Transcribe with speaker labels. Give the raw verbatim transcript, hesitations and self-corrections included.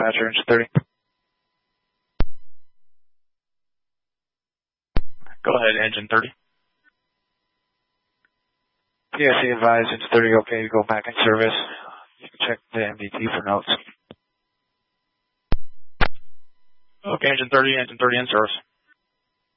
Speaker 1: dispatcher, engine thirty.
Speaker 2: Go ahead, engine thirty.
Speaker 1: P S C advised, engine thirty, okay to go back in service. You can check the M D T for notes.
Speaker 2: Okay, engine thirty, engine thirty in service.